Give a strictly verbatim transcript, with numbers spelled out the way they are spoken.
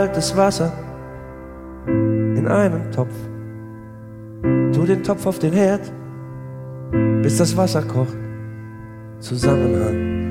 kaltes Wasser in einem Topf. Tu den Topf auf den Herd, bis das Wasser kocht. Zusammenhang.